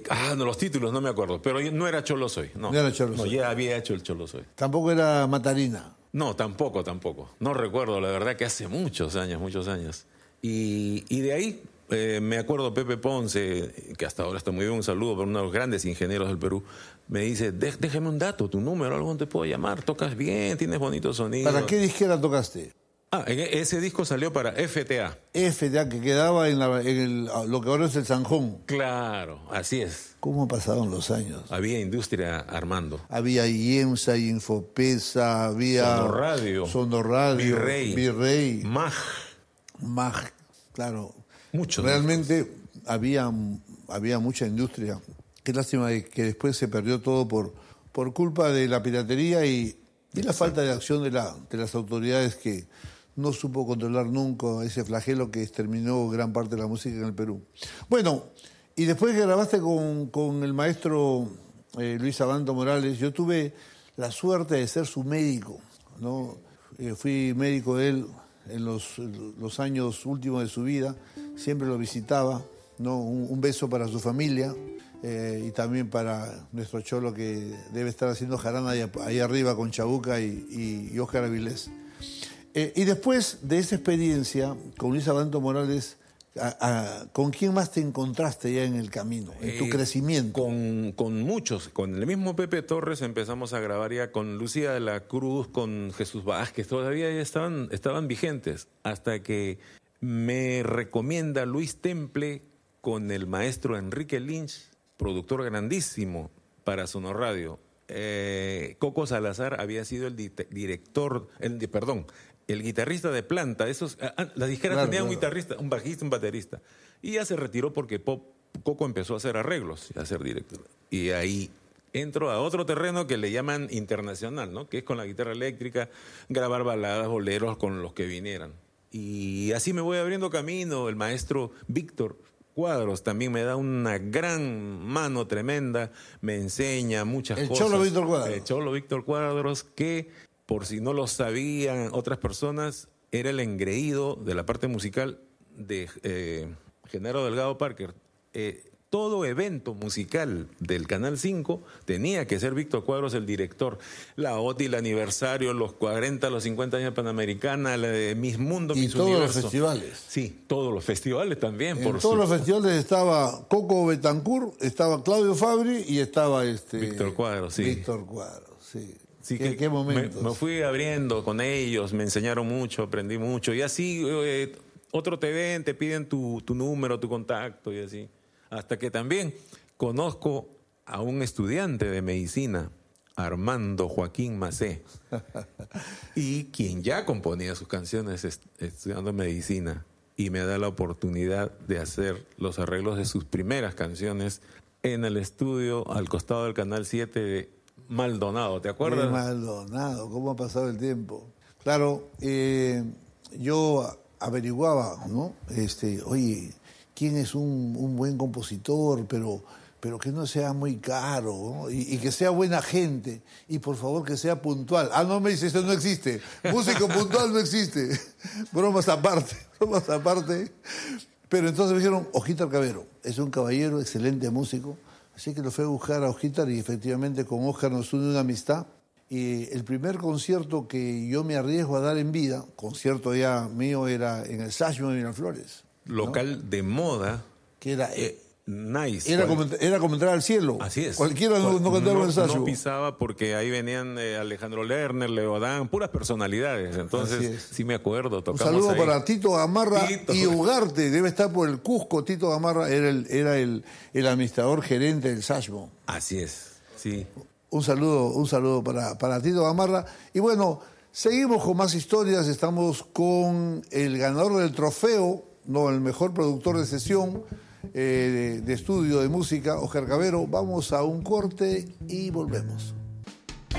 No, los títulos no me acuerdo, pero no era Cholo Soy. No era Cholo Soy. No, ya había hecho el Cholo Soy. Tampoco era Matarina. No, tampoco. No recuerdo, la verdad que hace muchos años. Y de ahí me acuerdo Pepe Ponce, que hasta ahora está muy bien, un saludo para uno de los grandes ingenieros del Perú. Me dice, déjame un dato, tu número, algo te puedo llamar, tocas bien, tienes bonitos sonidos. ¿Para qué disquera tocaste? Ese disco salió para FTA. FTA, que quedaba en lo que ahora es el Sanjón. Claro, así es. ¿Cómo pasaron los años? Había industria armando. Había IEMSA, Infopesa, había... Sonoradio, Virrey. MAG, claro. Muchos. Realmente había mucha industria. Qué lástima que después se perdió todo por culpa de la piratería y la falta de acción de las autoridades que no supo controlar nunca ese flagelo que exterminó gran parte de la música en el Perú. Bueno, y después que grabaste con el maestro Luis Abanto Morales, yo tuve la suerte de ser su médico, ¿no? Fui médico de él en los años últimos de su vida, siempre lo visitaba, ¿no? Un beso para su familia y también para nuestro cholo que debe estar haciendo jarana ahí arriba con Chabuca y Óscar Avilés. Y después de esa experiencia con Luis Abanto Morales, ¿con quién más te encontraste ya en el camino, en tu crecimiento? Con muchos. Con el mismo Pepe Torres empezamos a grabar ya con Lucía de la Cruz, con Jesús Vázquez, todavía ya estaban vigentes, hasta que me recomienda Luis Temple con el maestro Enrique Lynch, productor grandísimo para Sonoradio. Coco Salazar había sido el guitarrista de Planta. Las disqueras tenían un guitarrista, un bajista, un baterista. Y ya se retiró porque Coco empezó a hacer arreglos, a ser director. Y ahí entro a otro terreno que le llaman internacional, ¿no? Que es con la guitarra eléctrica, grabar baladas, boleros con los que vinieran. Y así me voy abriendo camino. El maestro Víctor Cuadros también me da una gran mano tremenda, me enseña muchas cosas. El Cholo Víctor Cuadros. El Cholo Víctor Cuadros, que por si no lo sabían otras personas, era el engreído de la parte musical de Genaro Delgado Parker. Todo evento musical del Canal 5 tenía que ser Víctor Cuadros el director. La OTI, el aniversario, los 40, los 50 años de Panamericana, la de Miss Mundo, Miss Universo. Y todos los festivales. Sí, todos los festivales también. En todos los festivales estaba Coco Betancourt, estaba Claudio Fabri y estaba Víctor Cuadros, sí. Víctor Cuadros, sí. Sí, ¿Qué momentos? Me fui abriendo con ellos, me enseñaron mucho, aprendí mucho. Y así, otro te ven, te piden tu número, tu contacto y así. Hasta que también conozco a un estudiante de medicina, Armando Joaquín Macé, y quien ya componía sus canciones estudiando medicina, y me da la oportunidad de hacer los arreglos de sus primeras canciones en el estudio al costado del Canal 7 de Maldonado, ¿te acuerdas? Maldonado, ¿cómo ha pasado el tiempo? Claro, yo averiguaba, ¿no? Oye, ¿quién es un buen compositor, pero que no sea muy caro, ¿no? Y que sea buena gente, y por favor que sea puntual? No, me dice, eso no existe, músico puntual no existe. Bromas aparte. Pero entonces me dijeron, Osquitar Cavero, es un caballero, excelente músico, así que lo fui a buscar a Osquitar y efectivamente con Oscar nos une una amistad. Y el primer concierto que yo me arriesgo a dar en vida, concierto ya mío, era en el Sashmo de Miraflores. Local, ¿no? De moda. Que era... nice. Era como entrar al cielo. Así es. Cualquiera no cantaba en el Sashmo. No pisaba porque ahí venían Alejandro Lerner, Leodán, puras personalidades. Entonces, sí me acuerdo. Un saludo ahí para Tito Gamarra y Ugarte. Debe estar por el Cusco. Tito Gamarra era el administrador gerente del Sashmo. Así es, sí. Un saludo para Tito Gamarra. Y bueno, seguimos con más historias. Estamos con el ganador del trofeo, no, el mejor productor de sesión de estudio de música, Óscar Cavero. Vamos a un corte y volvemos.